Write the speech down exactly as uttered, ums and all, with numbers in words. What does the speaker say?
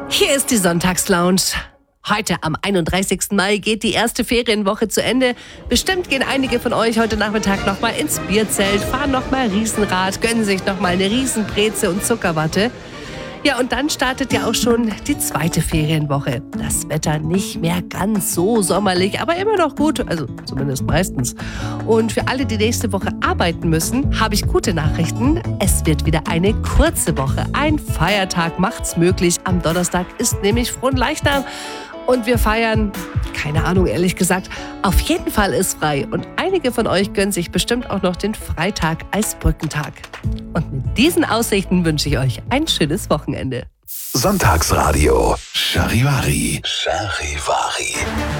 Hier ist die Sonntagslounge. Heute am einunddreißigsten Mai geht die erste Ferienwoche zu Ende. Bestimmt gehen einige von euch heute Nachmittag nochmal ins Bierzelt, fahren nochmal Riesenrad, gönnen sich nochmal eine Riesenbreze und Zuckerwatte. Ja, und dann startet ja auch schon die zweite Ferienwoche. Das Wetter nicht mehr ganz so sommerlich, aber immer noch gut, also zumindest meistens. Und für alle, die nächste Woche arbeiten müssen, habe ich gute Nachrichten. Es wird wieder eine kurze Woche. Ein Feiertag macht's möglich. Am Donnerstag ist nämlich Fronleichnam. Und wir feiern, keine Ahnung, ehrlich gesagt, auf jeden Fall ist frei. Und einige von euch gönnen sich bestimmt auch noch den Freitag als Brückentag. Und mit diesen Aussichten wünsche ich euch ein schönes Wochenende. Sonntagsradio Charivari. Charivari.